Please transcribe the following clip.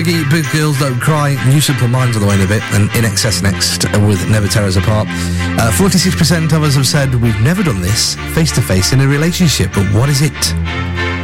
Big Girls Don't Cry, New Simple Minds on the way in a bit, and In Excess next with Never Tear Us Apart. 46% of us have said we've never done this face-to-face in a relationship, but what is it?